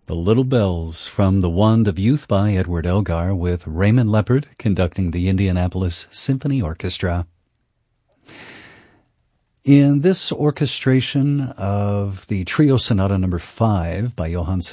The Little Bells from The Wand of Youth by Edward Elgar, with Raymond Leppard conducting the Indianapolis Symphony Orchestra. In this orchestration of the Trio Sonata No. 5 by Johann